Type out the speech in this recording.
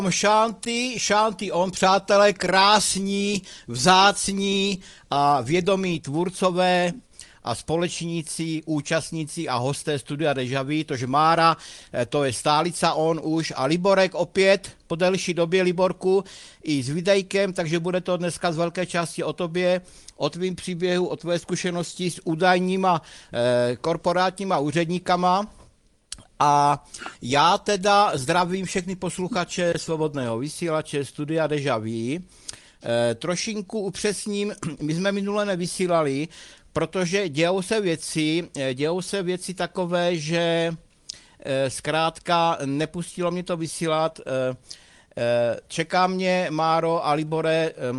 Šanty on, přátelé, krásní, vzácní a vědomí tvůrcové a společníci, účastníci a hosté Studia Deja Vu, tož Mára, to je stálica on už, a Liborek opět po delší době, Liborku, i s videjkem, takže bude to dneska z velké části o tobě, o tvým příběhu, o tvoje zkušenosti s údajníma korporátníma úředníkama. A já teda zdravím všechny posluchače Svobodného vysílače Studia Deja Vu. Trošinku upřesním, my jsme minule nevysílali, protože dějou se věci takové, že zkrátka nepustilo mě to vysílat. Čeká mě, Máro a Libore,